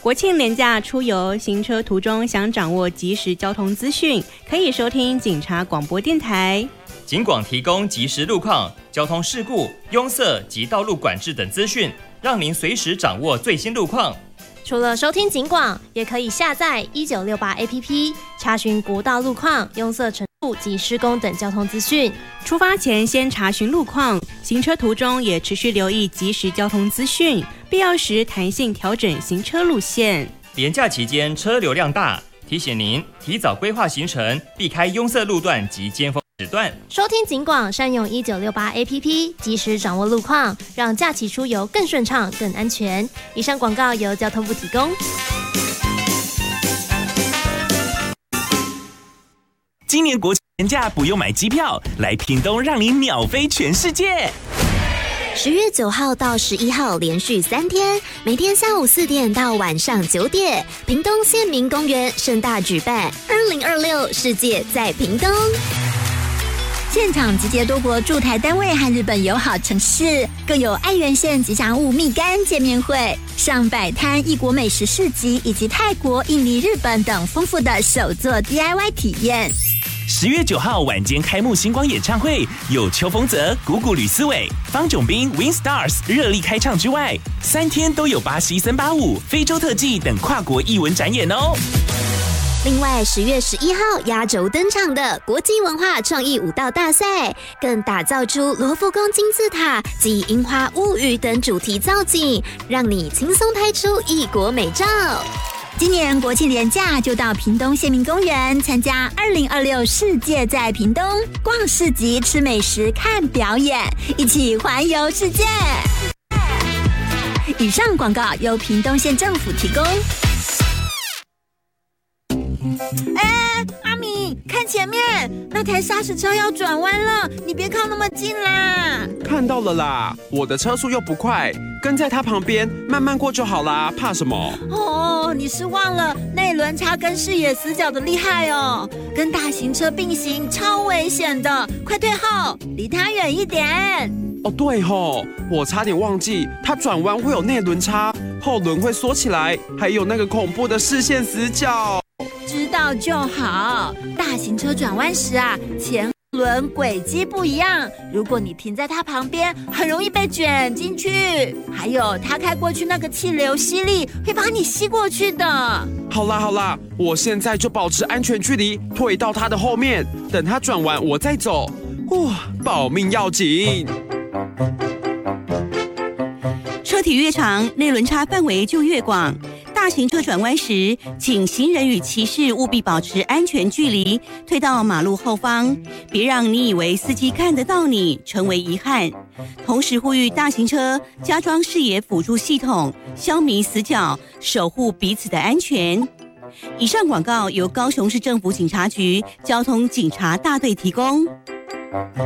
国庆连假出游，行车途中想掌握即时交通资讯，可以收听警察广播电台。 警广提供即时路况、交通事故、拥塞及道路管制等资讯，让您随时掌握最新路况。 除了收听警广，也可以下载1968 APP， 查询国道路况、拥塞程度及施工等交通资讯。 出发前先查询路况，行车途中也持续留意即时交通资讯，必要时弹性调整行车路线。 连假期间车流量大，提醒您提早规划行程，避开拥塞路段及尖峰时段。 收听警广，善用1968 APP， 及时掌握路况，让假期出游更顺畅、更安全。以上广告由交通部提供。 今年国庆连假不用买机票，来屏东让你秒飞全世界。 10月9号到11号连续3天，每天下午4点到晚上9点，屏东县民公园盛大举办2026世界在屏东。 现场集结多国驻台单位和日本友好城市，更有爱媛县吉祥物蜜柑见面会、上百摊异国美食市集，以及泰国、印尼、日本等丰富的手作 DIY 体验。 10月9号晚间开幕星光演唱会，有邱锋泽、谷谷吕思伟、方炯斌、Win Stars 热力开唱之外，3天都有巴西森巴舞、非洲特技等跨国艺文展演哦。 另外10月11号压轴登场的国际文化创意舞蹈大赛，更打造出罗浮宫金字塔及樱花物语等主题造景，让你轻松拍出异国美照。 今年国庆连假就到屏东县民公园参加2026世界在屏东，逛市集、吃美食、看表演，一起环游世界。以上广告由屏东县政府提供。 阿米，看前面，那台砂石车要转弯了，你别靠那么近啦。 看到了啦，我的车速又不快，跟在他旁边慢慢过就好啦，怕什么？ 哦，你是忘了内轮差跟视野死角的厉害哦，跟大型车并行超危险的，快退后，离他远一点。 哦，对吼，我差点忘记，它转弯会有内轮差，后轮会缩起来，还有那个恐怖的视线死角。 知道就好。大型车转弯时啊，前轮轨迹不一样，如果你停在它旁边，很容易被卷进去。还有，它开过去那个气流吸力会把你吸过去的。 好啦，我现在就保持安全距离，退到它的后面，等它转完我再走。哇，保命要紧。 车体越长，内轮差范围就越广。大型车转弯时，请行人与骑士务必保持安全距离，退到马路后方，别让你以为司机看得到你，成为遗憾。同时呼吁大型车加装视野辅助系统，消弭死角，守护彼此的安全。以上广告由高雄市政府警察局交通警察大队提供。